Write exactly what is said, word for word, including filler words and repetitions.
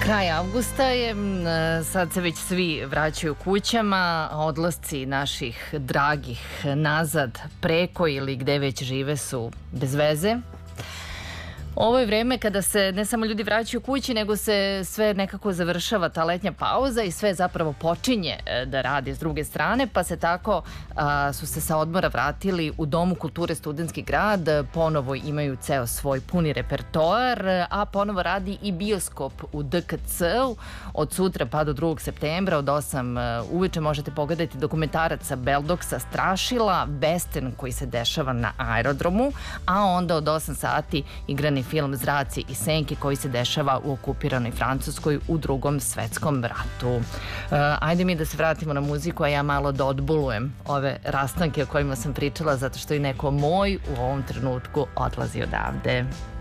Kraj avgusta je, sad se već svi vraćaju kućama, odlasci naših dragih nazad preko ili gde već žive su bez veze. Ovo je vreme kada se ne samo ljudi vraćaju kući, nego se sve nekako završava ta letnja pauza i sve zapravo počinje da radi s druge strane, pa se tako a, su se sa odmora vratili u Domu kulture Studentski grad, ponovo imaju ceo svoj puni repertoar, a ponovo radi i bioskop u D K C-u. Od sutra pa do drugog septembra od osam uveče možete pogledati dokumentarac sa Beldoksa Strašila, western koji se dešava na aerodromu, a onda od osam sati igrani film Zraci i senke koji se dešava u okupiranoj Francuskoj u Drugom svetskom ratu. Uh, ajde mi da se vratimo na muziku, a ja malo da odbulujem ove rastanke o kojima sam pričala, zato što i neko moj u ovom trenutku odlazi odavde.